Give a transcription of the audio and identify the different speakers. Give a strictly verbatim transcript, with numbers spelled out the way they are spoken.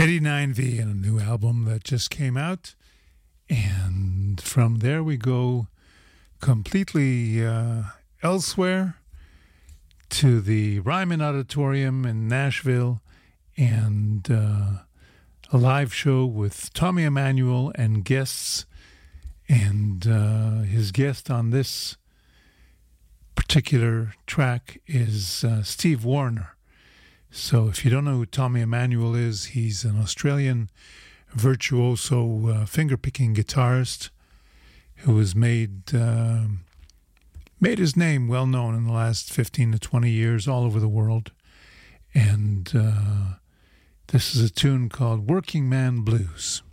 Speaker 1: eighty-nine V, and a new album that just came out. And from there we go completely uh, elsewhere to the Ryman Auditorium in Nashville, and uh, a live show with Tommy Emmanuel and guests. And uh, his guest on this particular track is uh, Steve Wariner. So if you don't know who Tommy Emmanuel is, he's an Australian virtuoso uh, finger-picking guitarist who has made uh, made his name well known in the last fifteen to twenty years all over the world. And uh, this is a tune called Working Man Blues.